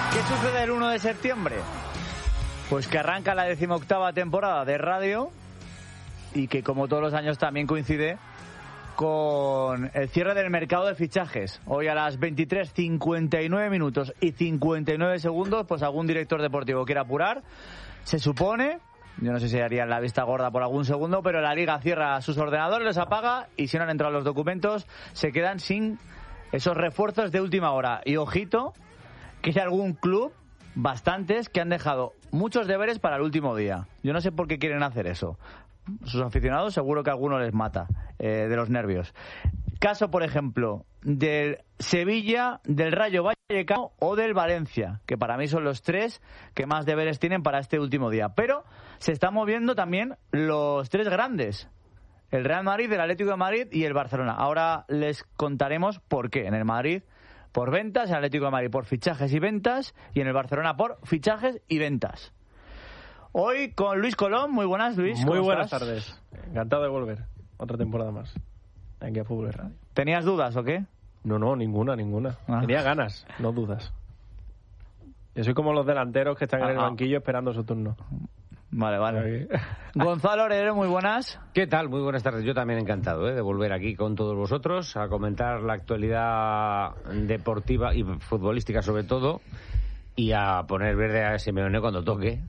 ¿Qué sucede el 1 de septiembre? Pues que arranca la 18ª temporada de radio y que como todos los años también coincide con el cierre del mercado de fichajes. Hoy a las 23:59 minutos y 59 segundos, pues algún director deportivo quiere apurar. Se supone, yo no sé si harían la vista gorda por algún segundo, pero la Liga cierra sus ordenadores, los apaga y si no han entrado los documentos, se quedan sin esos refuerzos de última hora. Y ojito, que hay algún club, bastantes, que han dejado muchos deberes para el último día. Yo no sé por qué quieren hacer eso. Sus aficionados seguro que a alguno les mata de los nervios. Caso, por ejemplo, del Sevilla, del Rayo Vallecano o del Valencia, que para mí son los tres que más deberes tienen para este último día. Pero se están moviendo también los tres grandes: el Real Madrid, el Atlético de Madrid y el Barcelona. Ahora les contaremos por qué. En el Madrid por ventas, en el Atlético de Madrid por fichajes y ventas y en el Barcelona por fichajes y ventas. Hoy con Luis Colón. Muy buenas, Luis. Muy buenas tardes. Encantado de volver. Otra temporada más aquí a Fútbol Radio. ¿Tenías dudas o qué? No, ninguna. Tenía ganas, no dudas. Yo soy como los delanteros que están en el banquillo esperando su turno. Vale. Gonzalo Heredero, muy buenas. ¿Qué tal? Muy buenas tardes. Yo también encantado de volver aquí con todos vosotros a comentar la actualidad deportiva y futbolística sobre todo, y a poner verde a Simeone cuando toque.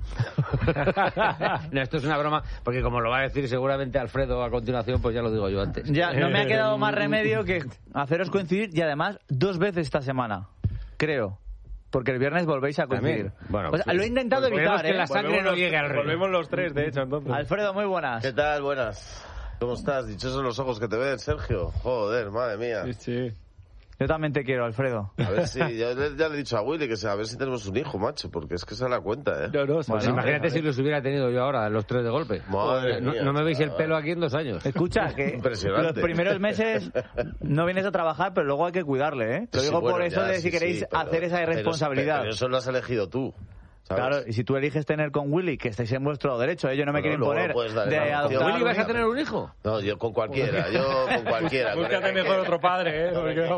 No, esto es una broma, porque como lo va a decir seguramente Alfredo a continuación, pues ya lo digo yo antes. Ya, no me ha quedado más remedio que haceros coincidir, y además 2 veces esta semana, creo. Porque el viernes volvéis a coincidir. Bueno, pues, lo he intentado evitar, que la sangre no llegue al rey. Volvemos los tres, de hecho, entonces. Alfredo, muy buenas. ¿Qué tal? Buenas. ¿Cómo estás? Dichosos los ojos que te ven, Sergio. Joder, madre mía. Sí. Yo también te quiero, Alfredo. A ver si, ya le he dicho a Willy que a ver si tenemos un hijo, macho, porque es que se da cuenta, ¿eh? No, pues imagínate si los hubiera tenido yo ahora, los 3 de golpe. Madre mía. No me veis el pelo aquí en 2 años. Escucha, que impresionante. Los primeros meses no vienes a trabajar, pero luego hay que cuidarle, ¿eh? Lo digo por eso, de si queréis hacer esa irresponsabilidad. Pero eso lo has elegido tú, ¿sabes? Claro, y si tú eliges tener con Willy, que estáis en vuestro derecho, yo no me quiero imponer de adoptar. ¿Con Willy vas a tener un hijo? No, yo con cualquiera. Búscate mejor otro padre,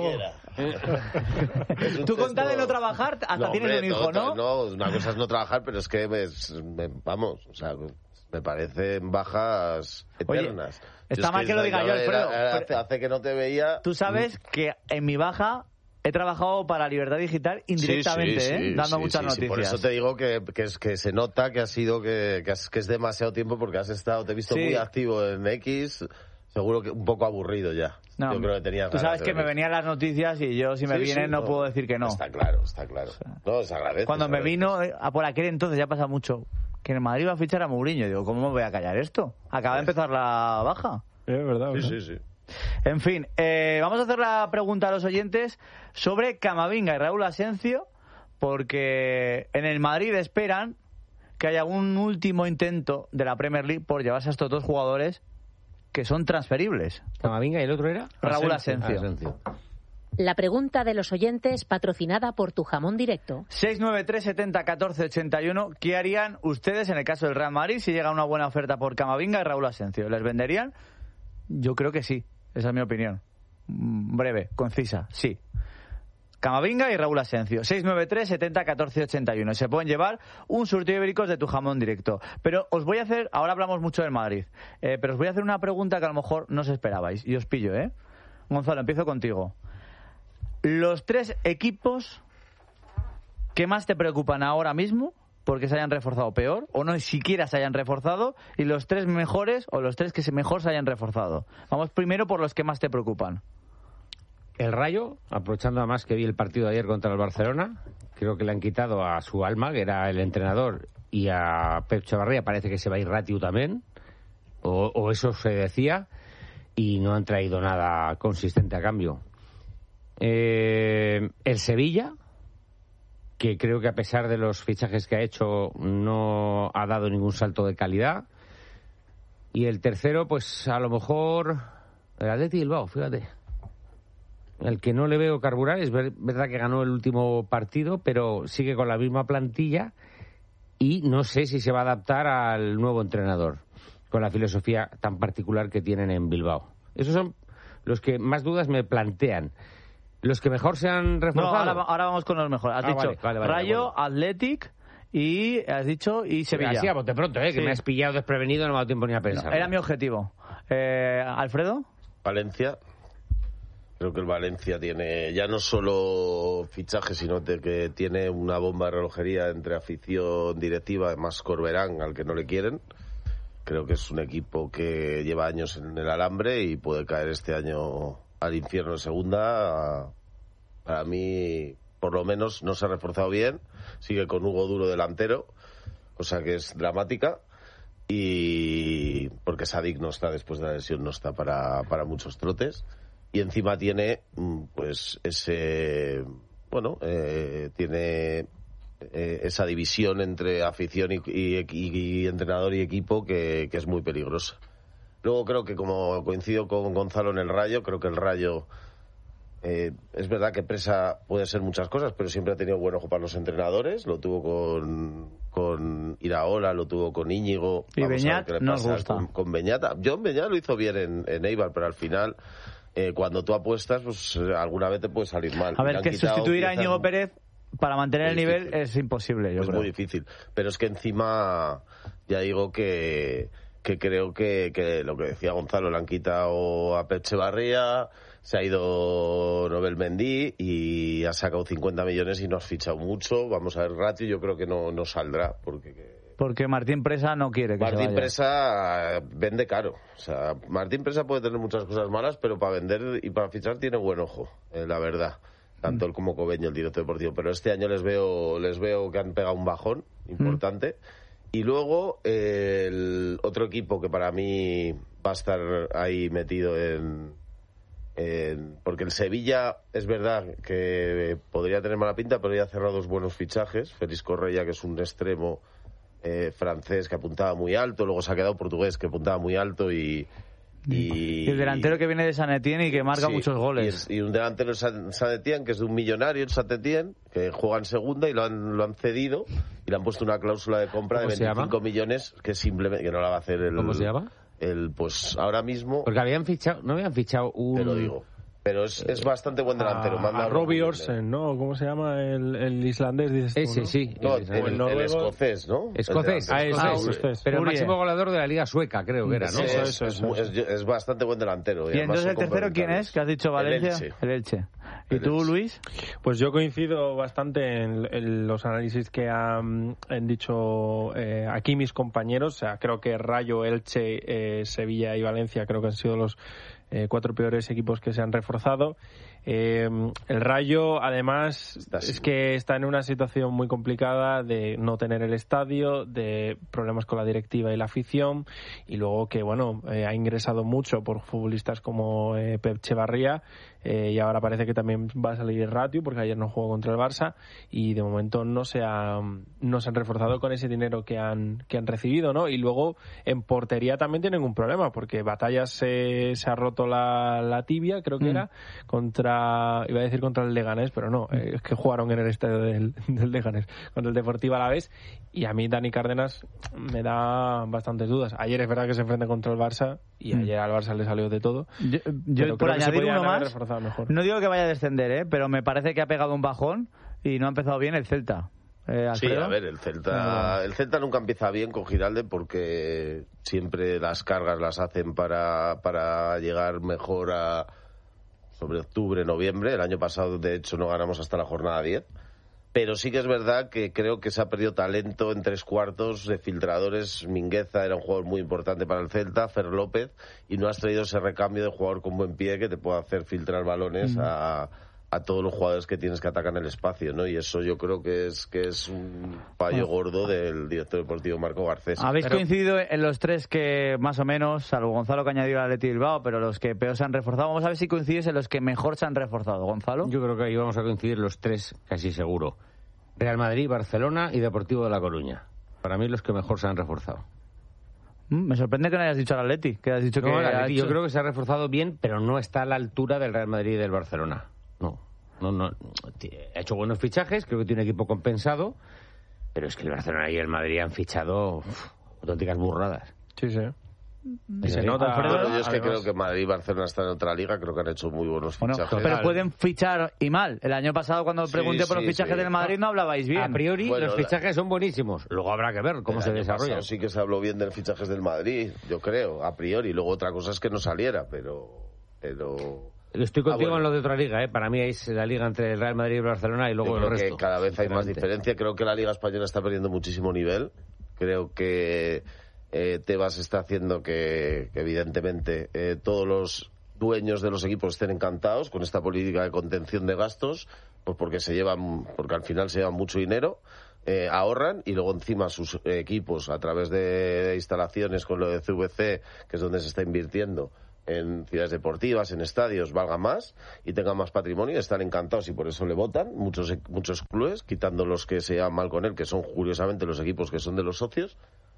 Tú con tal de no trabajar, hasta tienes un hijo, ¿no? No, una cosa es no trabajar, pero es que vamos, o sea, me parecen bajas eternas. Oye, está mal que lo diga yo, Alfredo. Hace que no te veía. Tú sabes que en mi baja he trabajado para Libertad Digital indirectamente, dando muchas noticias. Por eso te digo que se nota que ha sido que es demasiado tiempo, porque te he visto muy activo en X. Seguro que un poco aburrido ya. No, yo creo que tenías. Tú sabes que me venían las noticias y yo, si me vienen, no puedo decir que no. Está claro. O sea, no, se agradece. Cuando me vino, por aquel entonces, ya pasa mucho, que en Madrid iba a fichar a Mourinho. Digo, ¿cómo me voy a callar esto? Acaba de empezar la baja. Es verdad. Sí. En fin, vamos a hacer la pregunta a los oyentes sobre Camavinga y Raúl Asencio, porque en el Madrid esperan que haya un último intento de la Premier League por llevarse a estos 2 jugadores que son transferibles. Camavinga, y el otro era Raúl Asencio. La pregunta de los oyentes, patrocinada por Tu Jamón Directo. 693 70 14 81. ¿Qué harían ustedes en el caso del Real Madrid si llega una buena oferta por Camavinga y Raúl Asencio? ¿Les venderían? Yo creo que sí. Esa es mi opinión. Breve, concisa, sí. Camavinga y Raúl Asencio. 693 70 14 81. Se pueden llevar un surtido de ibéricos de Tu Jamón Directo. Pero os voy a hacer, ahora hablamos mucho del Madrid, pero os voy a hacer una pregunta que a lo mejor no os esperabais. Y os pillo, ¿eh? Gonzalo, empiezo contigo. Los 3 equipos que más te preocupan ahora mismo porque se hayan reforzado peor o no siquiera se hayan reforzado, y los 3 mejores o los 3 que mejor se hayan reforzado. Vamos primero por los que más te preocupan. El Rayo, aprovechando además que vi el partido de ayer contra el Barcelona, creo que le han quitado a su alma, que era el entrenador, y a Pep Chavarría parece que se va a ir Ratiu también, o eso se decía, y no han traído nada consistente a cambio. El Sevilla, que creo que a pesar de los fichajes que ha hecho no ha dado ningún salto de calidad. Y el tercero, pues a lo mejor el Atleti Bilbao, fíjate. El que no le veo carburar, es verdad que ganó el último partido, pero sigue con la misma plantilla y no sé si se va a adaptar al nuevo entrenador, con la filosofía tan particular que tienen en Bilbao. Esos son los que más dudas me plantean. ¿Los que mejor se han reforzado? No, ahora vamos con los mejores. Has dicho vale, Rayo, Athletic y has dicho y Sevilla. Así a bote pronto, que me has pillado desprevenido, no me ha dado tiempo ni a pensar. No, era mi objetivo. ¿Alfredo? Valencia. Creo que el Valencia tiene ya no solo fichajes, sino que tiene una bomba de relojería entre afición, directiva, además Corberán, al que no le quieren. Creo que es un equipo que lleva años en el alambre y puede caer este año al infierno en segunda. Para mí, por lo menos, no se ha reforzado bien. Sigue con Hugo Duro delantero, cosa que es dramática. Y porque Sadik no está, después de la lesión, no está para muchos trotes. Y encima tiene, pues, tiene esa división entre afición y entrenador y equipo que es muy peligrosa. Luego creo que, como coincido con Gonzalo en el Rayo, creo que el Rayo es verdad que Presa puede ser muchas cosas, pero siempre ha tenido buen ojo para los entrenadores. Lo tuvo con Iraola, lo tuvo con Íñigo. Y Beñat nos gusta. Con Beñat. John Beñat lo hizo bien en Eibar, pero al final, cuando tú apuestas, pues alguna vez te puede salir mal. A ver, que sustituir a Íñigo Pérez para mantener el nivel es imposible, yo creo. Es muy difícil. Pero es que encima, ya digo que creo que lo que decía Gonzalo, le han quitado a Pep Echevarría, se ha ido Nobel Mendy y ha sacado 50 millones y no has fichado mucho. Vamos a ver ratio, yo creo que no saldrá porque Martín Presa no quiere que Martín se vaya. Presa vende caro. O sea, Martín Presa puede tener muchas cosas malas, pero para vender y para fichar tiene buen ojo, la verdad. Tanto él como Cobeño, el director deportivo. Pero este año les veo que han pegado un bajón importante. Y luego el otro equipo que para mí va a estar ahí metido porque el Sevilla es verdad que podría tener mala pinta, pero ya ha cerrado dos buenos fichajes. Félix Correia, que es un extremo francés que apuntaba muy alto, luego se ha quedado portugués que apuntaba muy alto y el delantero que viene de San Etienne y que marca muchos goles. Y un delantero de San Etienne que es de un millonario en San Etienne, que juega en segunda y lo han cedido y le han puesto una cláusula de compra de 25 millones que simplemente que no la va a hacer el... ¿Cómo se llama? Pues ahora mismo... Porque no habían fichado un... Te lo digo. Pero es bastante buen delantero. A Robbie Orsen, ¿no? ¿Cómo se llama el islandés? Dices tú, ese, ¿no? sí. No, el escocés, ¿no? Escocés. Escocés. Pero el máximo goleador de la Liga Sueca, creo que era, ¿no? Eso. Es bastante buen delantero. ¿Y entonces el tercero quién es? ¿Que has dicho Valencia? El Elche. ¿Y tú, Luis? Pues yo coincido bastante en los análisis que han dicho aquí mis compañeros. O sea, creo que Rayo, Elche, Sevilla y Valencia creo que han sido los 4 peores equipos que se han reforzado. El Rayo, además, es que está en una situación muy complicada de no tener el estadio, de problemas con la directiva y la afición, y luego que, bueno, ha ingresado mucho por futbolistas como Pep Echevarría, y ahora parece que también va a salir Ratio, porque ayer no jugó contra el Barça, y de momento no se han reforzado con ese dinero que han recibido, ¿no? Y luego en portería también tienen un problema, porque Batallas se ha roto la tibia, creo que era, iba a decir contra el Leganés, pero no, es que jugaron en el estadio del Leganés, contra el Deportivo Alavés, y a mí Dani Cárdenas me da bastantes dudas. Ayer es verdad que se enfrenta contra el Barça, y ayer al Barça le salió de todo. Yo por añadir uno más, no digo que vaya a descender, pero me parece que ha pegado un bajón y no ha empezado bien el Celta. Sí, a ver, el Celta nunca empieza bien con Giralde porque siempre las cargas las hacen para llegar mejor a sobre octubre, noviembre. El año pasado, de hecho, no ganamos hasta la jornada 10. Pero sí que es verdad que creo que se ha perdido talento en 3/4 de filtradores. Mingueza era un jugador muy importante para el Celta, Fer López, y no has traído ese recambio de jugador con buen pie que te pueda hacer filtrar balones a todos los jugadores que tienes que atacar en el espacio, ¿no? Y eso yo creo que es un fallo gordo del director deportivo Marco Garcés. Habéis coincidido en los tres que más o menos, salvo Gonzalo que añadió al Athletic Bilbao, pero los que peor se han reforzado. Vamos a ver si coincides en los que mejor se han reforzado. Gonzalo. Yo creo que ahí vamos a coincidir los tres, casi seguro. Real Madrid, Barcelona y Deportivo de La Coruña. Para mí los que mejor se han reforzado. Me sorprende que no hayas dicho al Athletic, que has dicho que... Atleti, yo creo que se ha reforzado bien, pero no está a la altura del Real Madrid y del Barcelona. No. Ha hecho buenos fichajes, creo que tiene un equipo compensado, pero es que el Barcelona y el Madrid han fichado auténticas burradas. Sí. Se nota. Bueno, yo es que además, creo que Madrid y Barcelona están en otra liga, creo que han hecho muy buenos fichajes. Pero pueden fichar y mal. El año pasado cuando pregunté por los fichajes del Madrid no hablabais bien. A priori Bueno, los fichajes son buenísimos. Luego habrá que ver cómo se desarrolla. Sí que se habló bien de los fichajes del Madrid, yo creo, a priori. Luego otra cosa es que no saliera, pero... Estoy contigo en lo de otra liga, ¿eh? Para mí es la liga entre el Real Madrid y el Barcelona y luego yo el creo resto. que cada vez hay más diferencia. Creo que la Liga Española está perdiendo muchísimo nivel. Creo que Tebas está haciendo que evidentemente todos los dueños de los equipos estén encantados con esta política de contención de gastos, pues porque al final se llevan mucho dinero, ahorran y luego encima sus equipos a través de instalaciones con lo de CVC, que es donde se está invirtiendo en ciudades deportivas, en estadios, valga más y tenga más patrimonio, están encantados y por eso le votan muchos clubes, quitando los que se llevan mal con él, que son curiosamente los equipos que son de los socios,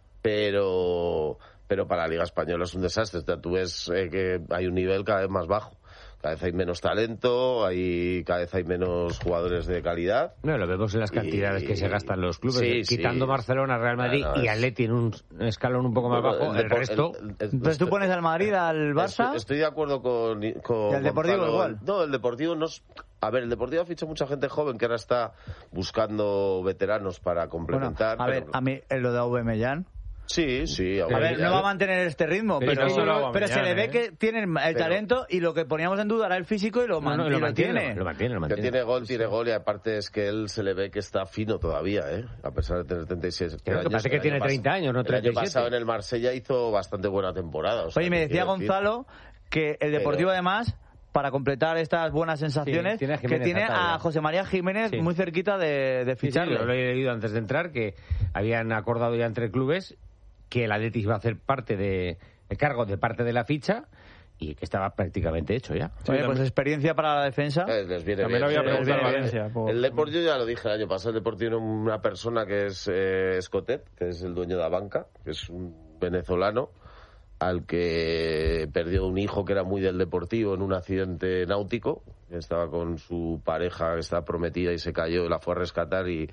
pero para la Liga Española es un desastre. O sea, tú ves que hay un nivel cada vez más bajo. Cada vez hay menos talento, cada vez hay menos jugadores de calidad. No, lo vemos en las cantidades que se gastan los clubes. Quitando Barcelona, Real Madrid y Atleti en un escalón un poco más bajo, el resto... Entonces tú pones al Madrid, al Barça... Estoy de acuerdo con ¿Y el Deportivo Gonzalo. igual? No, el Deportivo no es... A ver, el Deportivo ha fichado mucha gente joven que ahora está buscando veteranos para complementar. Bueno, a ver, a mí lo de Aubameyang... Sí. A ver, no va a mantener este ritmo, pero se le ve que tiene el talento y lo que poníamos en duda era el físico y lo mantiene. Lo mantiene. Que tiene gol y aparte es que él se le ve que está fino todavía, a pesar de tener 36 Creo que parece que tiene 30 años, no 37. El año pasado en el Marsella hizo bastante buena temporada. Oye, me decía Gonzalo que el Deportivo además... para completar estas buenas sensaciones, que tiene a José María Jiménez muy cerquita de ficharlo. Sí, lo he leído antes de entrar, que habían acordado ya entre clubes que el Athletic iba a hacer el cargo de parte de la ficha y que estaba prácticamente hecho ya. Oye, pues experiencia para la defensa. Les viene también bien. lo había preguntado a Valencia. El Deportivo, ya lo dije el año pasado, el Deportivo tiene una persona que es Escotet, que es el dueño de la banca, que es un venezolano, al que perdió un hijo que era muy del Deportivo en un accidente náutico. Estaba con su pareja que estaba prometida y se cayó, la fue a rescatar y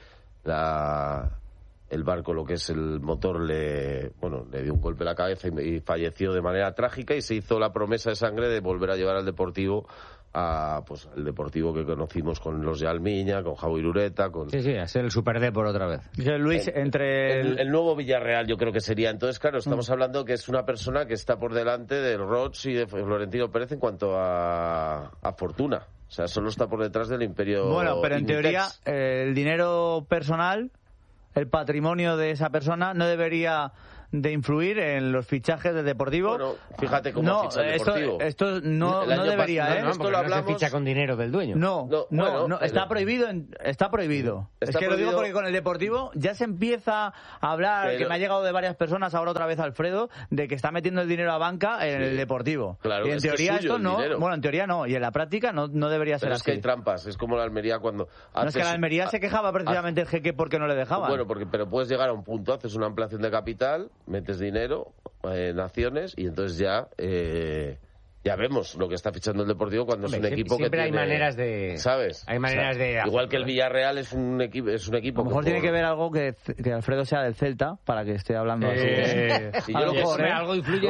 el barco, lo que es el motor, le dio un golpe en la cabeza y falleció de manera trágica, y se hizo la promesa de sangre de volver a llevar al Deportivo el Deportivo que conocimos con los de Almiña, con Javi Ureta, con... Sí, a ser el Superdepor otra vez. Luis, entre el nuevo Villarreal yo creo que sería. Entonces, claro, estamos hablando que es una persona que está por delante del Roch y de Florentino Pérez en cuanto a fortuna. O sea, solo está por detrás del Imperio. Bueno, pero en Inditex. teoría el dinero personal, el patrimonio de esa persona no debería de influir en los fichajes del Deportivo. Bueno, fíjate cómo ficha el Deportivo. Esto no debería, ¿eh? Esto lo hablamos... no se ficha con dinero del dueño. No, está prohibido. Está prohibido. Es que lo digo porque con el Deportivo ya se empieza a hablar, que me ha llegado de varias personas, ahora otra vez Alfredo, de que está metiendo el dinero a banca en el Deportivo. Claro, y en teoría esto no, bueno, en teoría no, y en la práctica no debería ser así. Es que hay trampas, es como la Almería cuando... No, es que la Almería se quejaba precisamente el jeque porque no le dejaban. Bueno, pero puedes llegar a un punto, haces una ampliación de capital, metes dinero en acciones y entonces ya vemos lo que está fichando el Deportivo cuando es un equipo que siempre hay maneras de... ¿Sabes? Hay maneras de... Igual que el Villarreal es un equipo a lo mejor tiene que ver algo que Alfredo sea del Celta para que esté hablando así. Algo influye.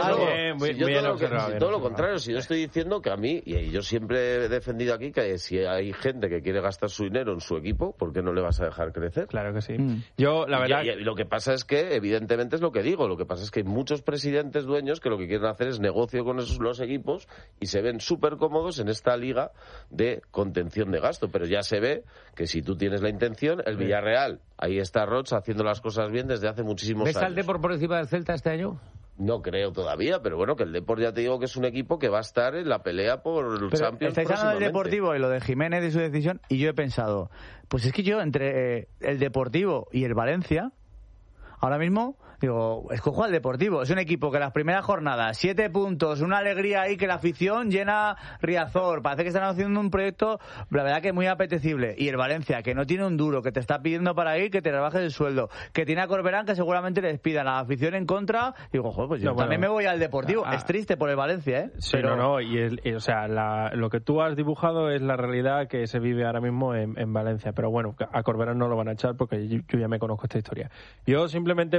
Todo lo contrario, si yo estoy diciendo que a mí, y yo siempre he defendido aquí que si hay gente que quiere gastar su dinero en su equipo, ¿por qué no le vas a dejar crecer? Claro que sí. Yo, la verdad... Y lo que pasa es que, evidentemente, es lo que digo, lo que pasa es que hay muchos presidentes dueños que lo que quieren hacer es negocio con los equipos y se ven súper cómodos en esta liga de contención de gasto, pero ya se ve que si tú tienes la intención, el Villarreal, ahí está Roch haciendo las cosas bien desde hace muchísimos años. ¿Ves al Depor por encima del Celta este año? No creo todavía, pero bueno, que el Depor ya te digo que es un equipo que va a estar en la pelea por el Champions. Estáis hablando del Deportivo y lo de Jiménez y su decisión, y yo he pensado, pues es que yo entre el Deportivo y el Valencia, ahora mismo... Digo, escojo al Deportivo. Es un equipo que las primeras jornadas, 7 puntos, una alegría ahí que la afición llena Riazor. Parece que están haciendo un proyecto, la verdad que muy apetecible. Y el Valencia, que no tiene un duro, que te está pidiendo para ir, que te rebajes el sueldo. Que tiene a Corberán, que seguramente le despidan. A la afición en contra. Digo, joder, pues yo también me voy al Deportivo. Es triste por el Valencia, ¿eh? Sí, pero... o sea, lo que tú has dibujado es la realidad que se vive ahora mismo en Valencia. Pero bueno, a Corberán no lo van a echar porque yo ya me conozco esta historia. Yo simplemente por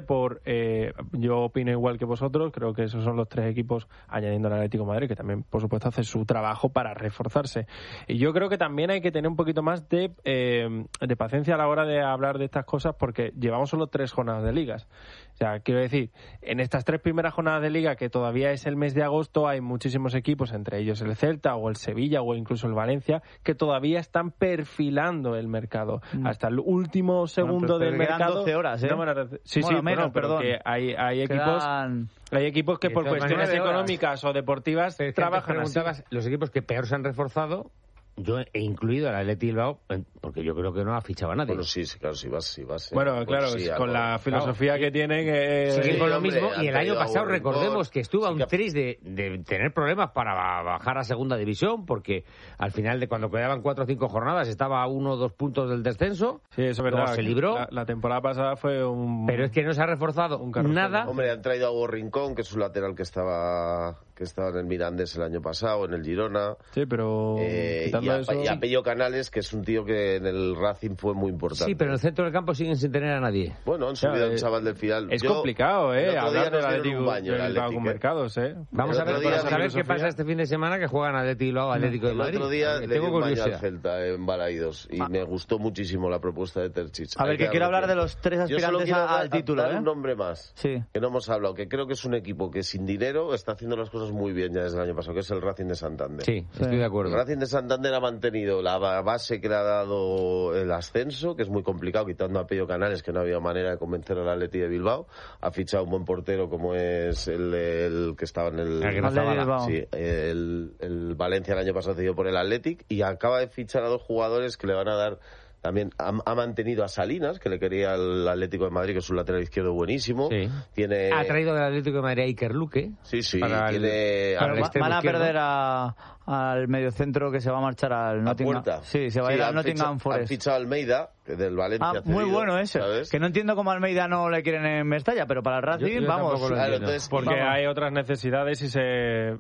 yo opino igual que vosotros, creo que esos son los 3 equipos, añadiendo al Atlético de Madrid, que también, por supuesto, hace su trabajo para reforzarse. Y yo creo que también hay que tener un poquito más de paciencia a la hora de hablar de estas cosas, porque llevamos solo 3 jornadas de ligas. O sea, quiero decir, en estas 3 primeras jornadas de liga, que todavía es el mes de agosto, hay muchísimos equipos, entre ellos el Celta o el Sevilla o incluso el Valencia, que todavía están perfilando el mercado. Hasta el último segundo del mercado. 12 horas, ¿eh? Sí, bueno, sí, menos, pero que hay equipos que por cuestiones económicas o deportivas trabajan así. Los equipos que peor se han reforzado, yo he incluido al Athletic Bilbao, porque yo creo que no ha fichado a nadie. Bueno, sí, claro, sí vas. Bueno, claro, sí, con la filosofía que tienen... Siguen con lo hombre, mismo, y el año pasado, Rincón, recordemos que estuvo a un tris de tener problemas para bajar a segunda división, porque al final de cuando quedaban 4 o 5 jornadas estaba a 1 o 2 puntos del descenso. Sí, eso es verdad. Se libró. La temporada pasada fue un... Pero es que no se ha reforzado nada. Hombre, han traído a Hugo Rincón, que es un lateral que estaba en el Mirandés el año pasado, en el Girona. Sí, pero quitando eso... Y a Pello Canales, que es un tío que en el Racing fue muy importante. Sí, pero en el centro del campo siguen sin tener a nadie. Bueno, han subido al chaval del final. Es complicado, hablar del Atlético con mercados, Vamos a ver qué pasa este fin de semana, que juegan Atlético y luego Atlético de Madrid. El otro día le dio un baño al Celta en Balaidos y me gustó muchísimo la propuesta de Terzic. A ver, que quiero hablar de los 3 aspirantes al título, un nombre más, sí, que no hemos hablado, que creo que es un equipo que sin dinero está haciendo las cosas muy bien ya desde el año pasado, que es el Racing de Santander. Sí, estoy de acuerdo. El Racing de Santander ha mantenido la base que le ha dado el ascenso, que es muy complicado, quitando a Pello Canales, que no había manera de convencer al Atleti de Bilbao. Ha fichado un buen portero como es el que estaba en el Valencia el año pasado, cedido por el Athletic, y acaba de fichar a 2 jugadores que le van a dar... También ha mantenido a Salinas, que le quería al Atlético de Madrid, que es un lateral izquierdo buenísimo. Sí. Ha traído del Atlético de Madrid a Iker Luque. Sí. Van a perder al mediocentro, que se va a marchar al Nottingham. Sí, se va a ir al Nottingham Forest. Han fichado a Almeida, del Valencia. Muy bueno ese. ¿Sabes? Que no entiendo cómo Almeida no le quieren en Mestalla, pero para el Racing, vamos. Claro, entonces, porque hay otras necesidades y se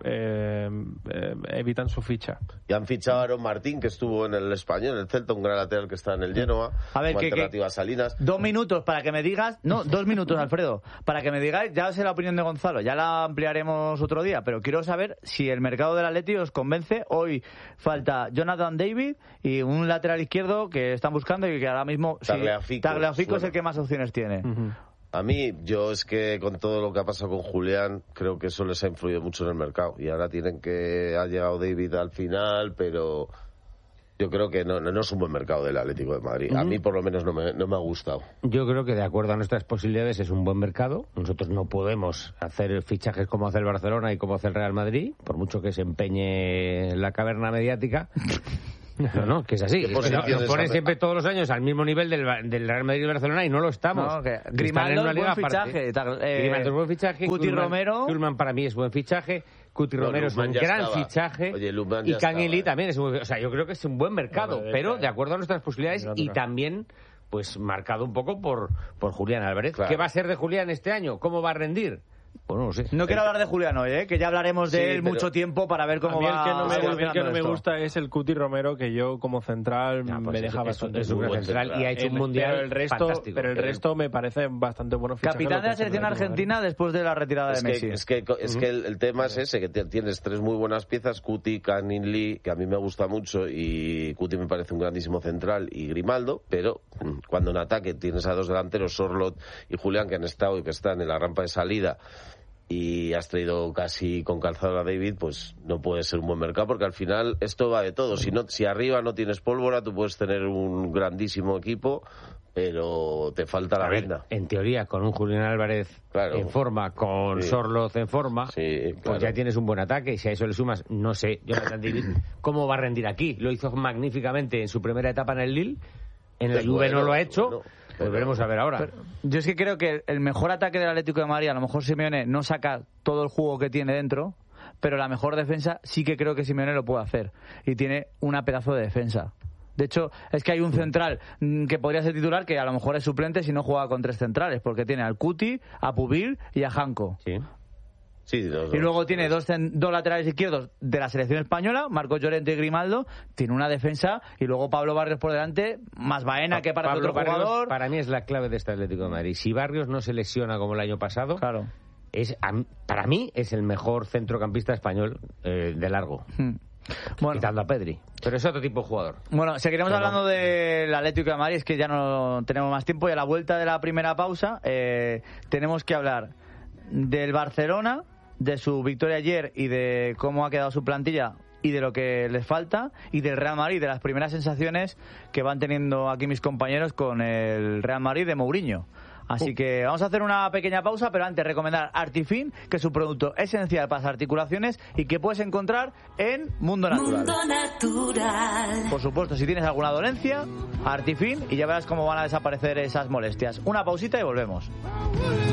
evitan su ficha. Y han fichado a Aaron Martín, que estuvo en el Español, en el Celta, un gran lateral que está en el Genoa. A ver, alternativa a Salinas. 2 minutos para que me digas... No, 2 minutos, Alfredo. Para que me digáis, ya sé la opinión de Gonzalo, ya la ampliaremos otro día, pero quiero saber si el mercado del Atleti os convence. Hoy falta Jonathan David y un lateral izquierdo que están buscando y que ahora mismo... Tagliafico es el que más opciones tiene. A mí, yo es que con todo lo que ha pasado con Julián, creo que eso les ha influido mucho en el mercado. Y ahora ha llegado David al final, pero yo creo que no es un buen mercado del Atlético de Madrid. A mí, por lo menos, no me ha gustado. Yo creo que, de acuerdo a nuestras posibilidades, es un buen mercado. Nosotros no podemos hacer fichajes como hace el Barcelona y como hace el Real Madrid, por mucho que se empeñe la caverna mediática. No, que es así. Nos ponen siempre todos los años al mismo nivel del Real Madrid y del Barcelona y no lo estamos. Grimaldo es buen fichaje. Grimaldo es buen fichaje. Cuti Romero. Kuhlman para mí es buen fichaje. Cuti Romero es un gran fichaje. Oye, y Kangeli también es un buen... O sea, yo creo que es un buen mercado, pero de acuerdo a nuestras posibilidades y también pues marcado un poco por Julián Álvarez. Claro. ¿Qué va a ser de Julián este año? ¿Cómo va a rendir? Pues no lo sé. No quiero hablar de Julián hoy, que ya hablaremos de él mucho tiempo para ver cómo va. A mí el que no me gusta es el Cuti Romero, que yo como central me deja bastante. Es un buen central y ha hecho un mundial fantástico. Pero el resto me parece bastante bueno. Capitán de la selección argentina después de la retirada de Messi. Es que el tema es ese, que tienes 3 muy buenas piezas, Cuti, Kangeli, que a mí me gusta mucho, y Cuti me parece un grandísimo central, y Grimaldo, pero cuando en ataque tienes a 2 delanteros, Sorloth y Julián, que han estado y que están en la rampa de salida, y has traído casi con calzado a David, pues no puede ser un buen mercado, porque al final esto va de todo. Si arriba no tienes pólvora, tú puedes tener un grandísimo equipo, pero te falta la venda. En teoría, con un Julián Álvarez en forma, con Sorloth en forma, pues ya tienes un buen ataque. Y si a eso le sumas, no sé, Jonathan David, ¿cómo va a rendir aquí? Lo hizo magníficamente en su primera etapa en el Lille, en la Juve no lo ha hecho. Pues veremos a ver ahora. Pero yo es que creo que el mejor ataque del Atlético de Madrid, a lo mejor Simeone no saca todo el jugo que tiene dentro, pero la mejor defensa sí que creo que Simeone lo puede hacer. Y tiene una pedazo de defensa. De hecho, es que hay un central que podría ser titular, que a lo mejor es suplente si no juega con 3 centrales, porque tiene al Cuti, a Pubil y a Janko. Sí. Sí, y luego tiene dos laterales izquierdos de la selección española, Marcos Llorente y Grimaldo. Tiene una defensa y luego Pablo Barrios por delante, más Baena que para otro Barrios, jugador. Para mí es la clave de este Atlético de Madrid. Si Barrios no se lesiona como el año pasado, claro, para mí es el mejor centrocampista español de largo. Bueno, quitando a Pedri, pero es otro tipo de jugador. Bueno, seguiremos hablando del Atlético de Madrid, es que ya no tenemos más tiempo, y a la vuelta de la primera pausa tenemos que hablar del Barcelona, de su victoria ayer y de cómo ha quedado su plantilla y de lo que les falta, y del Real Madrid, de las primeras sensaciones que van teniendo aquí mis compañeros con el Real Madrid de Mourinho. Así que vamos a hacer una pequeña pausa, pero antes recomendar Artifin, que es un producto esencial para las articulaciones y que puedes encontrar en Mundo Natural. Mundo Natural. Por supuesto, si tienes alguna dolencia, Artifin, y ya verás cómo van a desaparecer esas molestias. Una pausita y volvemos.